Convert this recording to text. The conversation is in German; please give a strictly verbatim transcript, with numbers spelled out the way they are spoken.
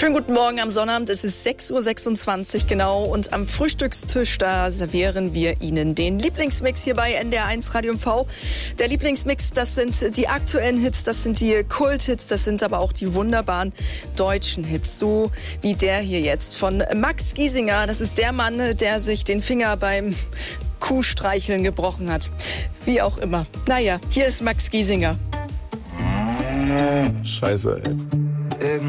Schönen guten Morgen am Sonnabend. Es ist sechs Uhr sechsundzwanzig genau und am Frühstückstisch, da servieren wir Ihnen den Lieblingsmix hier bei N D R eins Radio M V. Der Lieblingsmix, das sind die aktuellen Hits, das sind die Kulthits, das sind aber auch die wunderbaren deutschen Hits. So wie der hier jetzt von Max Giesinger. Das ist der Mann, der sich den Finger beim Kuhstreicheln gebrochen hat. Wie auch immer. Naja, hier ist Max Giesinger. Scheiße, ey.